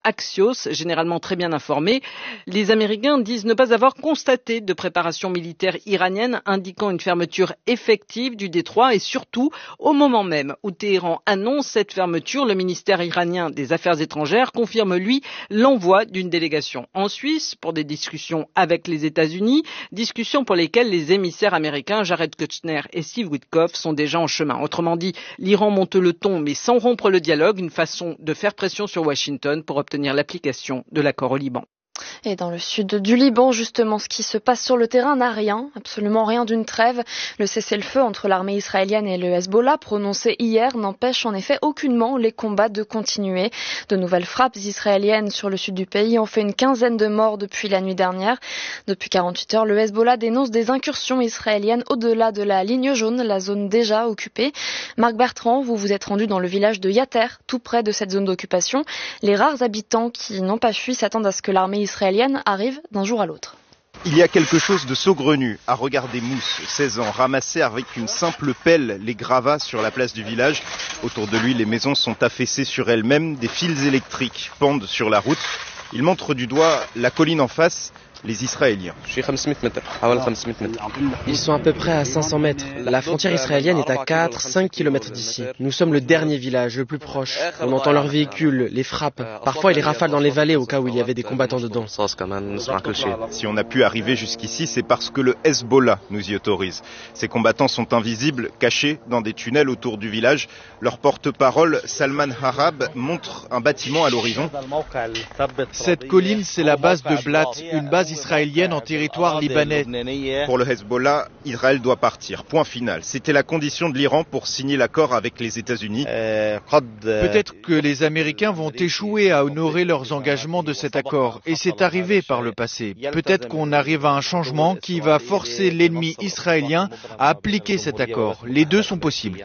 Axios, généralement très bien informés, les Américains disent ne pas avoir constaté de préparation militaire iranienne indiquant une fermeture effective du détroit et surtout, au moment même où Téhéran annonce cette fermeture, le ministère iranien des Affaires étrangères confirme, lui, l'envoi d'une délégation en Suisse pour des discussions avec les États-Unis, discussions pour lesquelles les émissaires américains Jared Kushner et Steve Witkoff sont déjà en chemin. Autrement dit, l'Iran monte le ton mais sans rompre le dialogue, une façon de faire pression sur Washington pour obtenir l'application de l'accord au Liban. Et dans le sud du Liban, justement, ce qui se passe sur le terrain n'a rien, absolument rien d'une trêve. Le cessez-le-feu entre l'armée israélienne et le Hezbollah, prononcé hier, n'empêche en effet aucunement les combats de continuer. De nouvelles frappes israéliennes sur le sud du pays ont fait une quinzaine de morts depuis la nuit dernière. Depuis 48 heures, le Hezbollah dénonce des incursions israéliennes au-delà de la ligne jaune, la zone déjà occupée. Marc Bertrand, vous vous êtes rendu dans le village de Yater, tout près de cette zone d'occupation. Les rares habitants qui n'ont pas fui s'attendent à ce que l'armée israélienne arrive d'un jour à l'autre. Il y a quelque chose de saugrenu à regarder Mousse, 16 ans, ramasser avec une simple pelle les gravats sur la place du village. Autour de lui, les maisons sont affaissées sur elles-mêmes, des fils électriques pendent sur la route. Il montre du doigt la colline en face, les Israéliens. Ils sont à peu près à 500 mètres. La frontière israélienne est à 4-5 km d'ici. Nous sommes le dernier village, le plus proche. On entend leurs véhicules, les frappes, parfois les rafales dans les vallées au cas où il y avait des combattants dedans. Si on a pu arriver jusqu'ici, c'est parce que le Hezbollah nous y autorise. Ces combattants sont invisibles, cachés dans des tunnels autour du village. Leur porte-parole, Salman Harab, montre un bâtiment à l'horizon. Cette colline, c'est la base de Blat, une base israélienne en territoire libanais. Pour le Hezbollah, Israël doit partir. Point final. C'était la condition de l'Iran pour signer l'accord avec les États-Unis. Peut-être que les Américains vont échouer à honorer leurs engagements de cet accord. Et c'est arrivé par le passé. Peut-être qu'on arrive à un changement qui va forcer l'ennemi israélien à appliquer cet accord. Les deux sont possibles.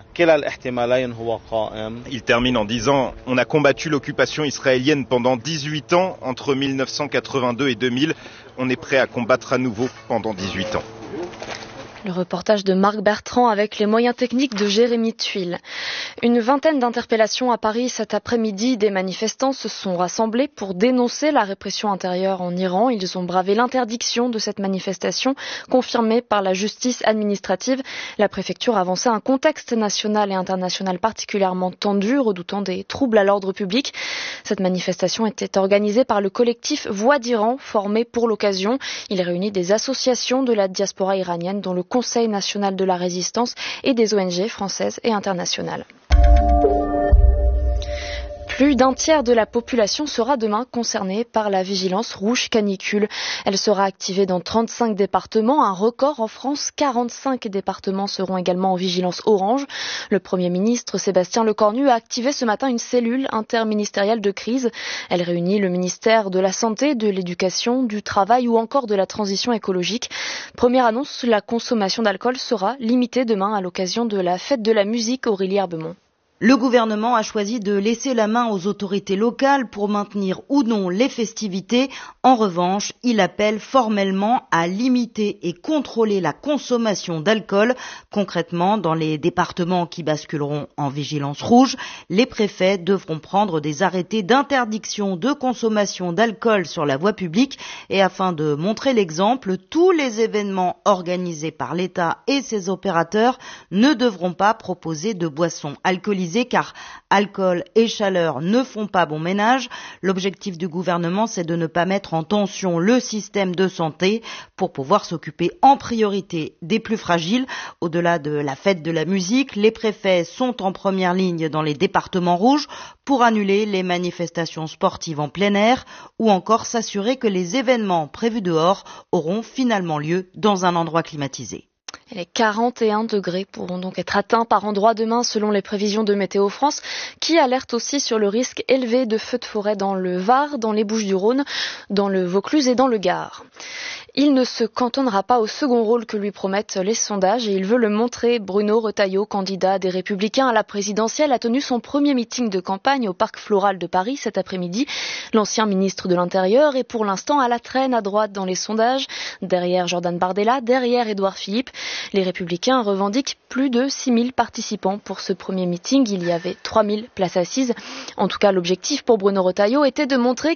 Il termine en disant « On a combattu l'occupation israélienne pendant 18 ans, entre 1982 et 2000. On est prêt à combattre à nouveau pendant 18 ans. » Le reportage de Marc Bertrand avec les moyens techniques de Jérémy Tuile. Une vingtaine d'interpellations à Paris cet après-midi. Des manifestants se sont rassemblés pour dénoncer la répression intérieure en Iran. Ils ont bravé l'interdiction de cette manifestation confirmée par la justice administrative. La préfecture a avancé un contexte national et international particulièrement tendu, redoutant des troubles à l'ordre public. Cette manifestation était organisée par le collectif Voix d'Iran, formé pour l'occasion. Il réunit des associations de la diaspora iranienne, dont le Conseil national de la résistance et des ONG françaises et internationales. Plus d'un tiers de la population sera demain concernée par la vigilance rouge canicule. Elle sera activée dans 35 départements, un record en France. 45 départements seront également en vigilance orange. Le Premier ministre Sébastien Lecornu a activé ce matin une cellule interministérielle de crise. Elle réunit le ministère de la Santé, de l'Éducation, du Travail ou encore de la Transition écologique. Première annonce, la consommation d'alcool sera limitée demain à l'occasion de la fête de la musique Aurélie Herbemont. Le gouvernement a choisi de laisser la main aux autorités locales pour maintenir ou non les festivités. En revanche, il appelle formellement à limiter et contrôler la consommation d'alcool. Concrètement, dans les départements qui basculeront en vigilance rouge, les préfets devront prendre des arrêtés d'interdiction de consommation d'alcool sur la voie publique. Et afin de montrer l'exemple, tous les événements organisés par l'État et ses opérateurs ne devront pas proposer de boissons alcoolisées, car alcool et chaleur ne font pas bon ménage. L'objectif du gouvernement, c'est de ne pas mettre en tension le système de santé pour pouvoir s'occuper en priorité des plus fragiles. Au-delà de la fête de la musique, les préfets sont en première ligne dans les départements rouges pour annuler les manifestations sportives en plein air ou encore s'assurer que les événements prévus dehors auront finalement lieu dans un endroit climatisé. Les 41 degrés pourront donc être atteints par endroit demain selon les prévisions de Météo France qui alertent aussi sur le risque élevé de feux de forêt dans le Var, dans les Bouches-du-Rhône, dans le Vaucluse et dans le Gard. Il ne se cantonnera pas au second rôle que lui promettent les sondages et il veut le montrer. Bruno Retailleau, candidat des Républicains à la présidentielle, a tenu son premier meeting de campagne au Parc Floral de Paris cet après-midi. L'ancien ministre de l'Intérieur est pour l'instant à la traîne à droite dans les sondages, derrière Jordan Bardella, derrière Édouard Philippe. Les Républicains revendiquent plus de 6 000 participants pour ce premier meeting. Il y avait 3 000 places assises. En tout cas, l'objectif pour Bruno Retailleau était de montrer